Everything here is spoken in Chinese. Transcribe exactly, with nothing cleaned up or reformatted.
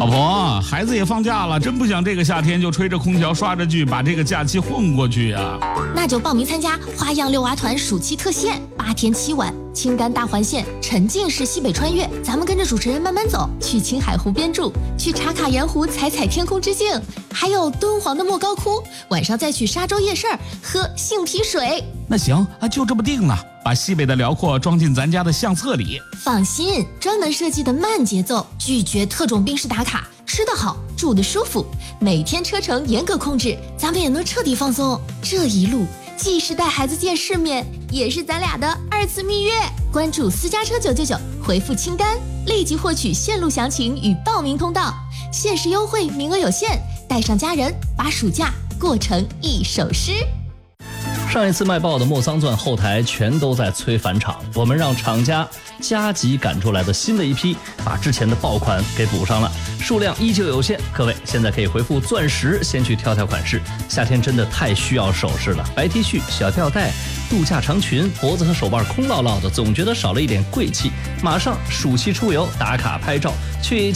老婆，孩子也放假了，真不想这个夏天就吹着空调刷着剧，把这个假期混过去啊。 那就报名参加花样遛娃团暑期特线，八天七晚，青甘大环线，沉浸式西北穿越，咱们跟着主持人慢慢走，去青海湖边住，去茶卡盐湖踩踩天空之镜，还有敦煌的莫高窟，晚上再去沙洲夜市喝杏皮水。 那行啊，就这么定了，把西北的辽阔装进咱家的相册里。 放心，专门设计的慢节奏，拒绝特种兵式打卡，吃得好，住得舒服，每天车程严格控制，咱们也能彻底放松。这一路既是带孩子见世面，也是咱俩的二次蜜月。关注私家车九九九，回复清单，立即获取线路详情与报名通道，限时优惠，名额有限，带上家人，把暑假过成一首诗。 上一次卖爆的莫桑钻后台全都在催返场，我们让厂家加急赶出来的新的一批，把之前的爆款给补上了，数量依旧有限。各位现在可以回复钻石，先去挑挑款式。夏天真的太需要首饰了，白 T 恤、小吊带、度假长裙，脖子和手腕空落落的，总觉得少了一点贵气。马上暑期出游打卡拍照，去